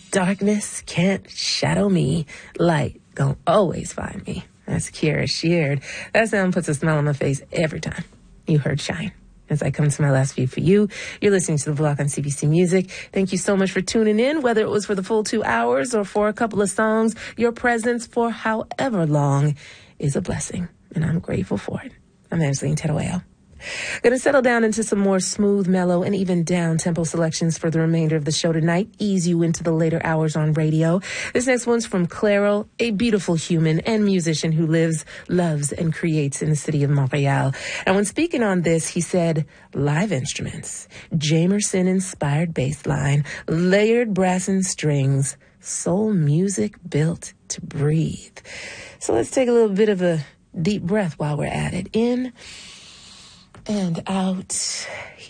Darkness can't shadow me. Light gon' always find me. That's Kira Sheard. That sound puts a smile on my face every time you heard Shine. As I come to my last view for you, you're listening to The Block on CBC Music. Thank you so much for tuning in, whether it was for the full 2 hours or for a couple of songs. Your presence for however long is a blessing, and I'm grateful for it. I'm Angeline Terueo. Going to settle down into some more smooth, mellow, and even down-tempo selections for the remainder of the show tonight. Ease you into the later hours on radio. This next one's from Clairo, a beautiful human and musician who lives, loves, and creates in the city of Montreal. And when speaking on this, he said, live instruments, Jamerson-inspired bass line, layered brass and strings, soul music built to breathe. So let's take a little bit of a deep breath while we're at it. In and out.